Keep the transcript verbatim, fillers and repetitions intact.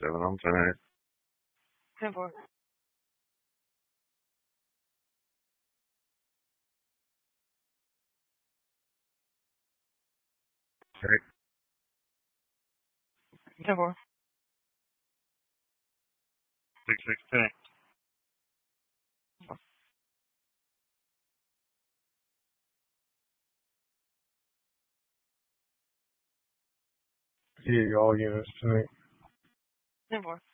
seven on tonight. ten four. Okay. ten four. Six six ten. Yeah, all units tonight. ten four.